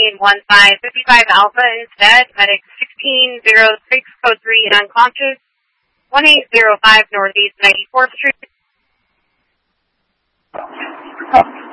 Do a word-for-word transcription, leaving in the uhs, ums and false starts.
fifteen one five fifty-five Alpha instead. Medic sixteen zero six, code three, and unconscious. one eight zero five Northeast ninety-fourth Street.